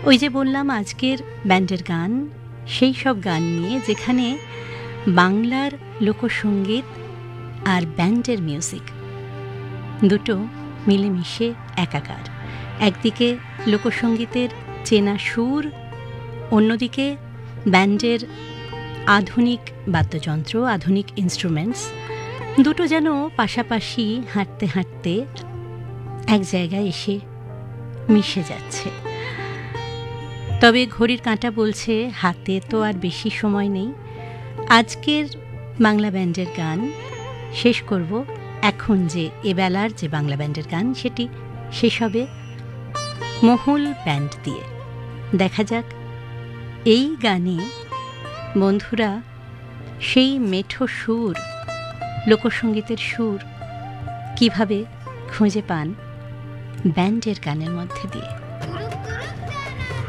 ওই যে বললাম আজকের ব্যান্ডের গান, সেই সব গান নিয়ে যেখানে বাংলার লোকসঙ্গীত আর ব্যান্ডের মিউজিক দুটো মিলেমিশে একাকার। একদিকে লোকসঙ্গীতের চেনা সুর, অন্যদিকে ব্যান্ডের আধুনিক বাদ্যযন্ত্র, আধুনিক ইনস্ট্রুমেন্টস, দুটো যেন পাশাপাশি হাঁটতে হাঁটতে এক জায়গায় এসে মিশে যাচ্ছে। তবে ঘড়ির কাঁটা বলছে হাতে তো আর বেশি সময় নেই। আজকের বাংলা ব্যান্ডের গান শেষ করব এখন যে এবেলার যে বাংলা ব্যান্ডের গান সেটি শেষ হবে মহুল ব্যান্ড দিয়ে। দেখা যাক এই গানে বন্ধুরা সেই মেঠো সুর, লোকসঙ্গীতের সুর কিভাবে খুঁজে পান ব্যান্ডের গানের মধ্যে দিয়ে।